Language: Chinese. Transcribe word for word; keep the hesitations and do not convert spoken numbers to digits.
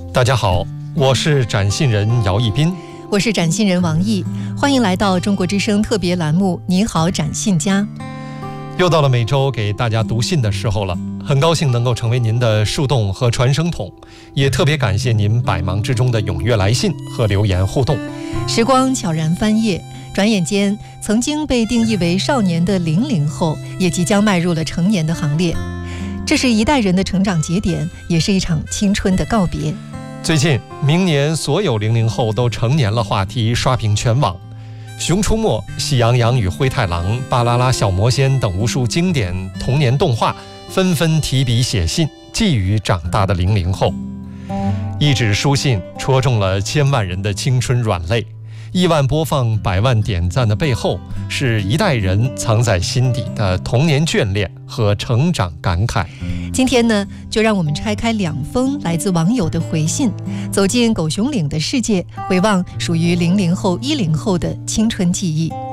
大家好，我是展信人姚一斌， 我是展信人王毅，欢迎来到中国之声特别栏目《你好，展信家》。 又到了每周给大家读信的时候了，很高兴能够成为您的树洞和传声筒，也特别感谢您百忙之中的踊跃来信和留言互动。 时光悄然翻页，转眼间，曾经被定义为少年的零零后，也即将迈入了成年的行列。这是一代人的成长节点，也是一场青春的告别。 最近，明年所有零零后都成年了话题刷屏全网，《熊出没》《喜羊羊与灰太狼》《巴啦啦小魔仙》等无数经典童年动画纷纷提笔写信，寄予长大的零零后。一纸书信戳中了千万人的青春软肋，亿万播放、百万点赞的背后，是一代人藏在心底的童年眷恋和成长感慨。 今天呢，就让我们拆开两封来自网友的回信，走进狗熊岭的世界，回望属于零零后、一零后的青春记忆。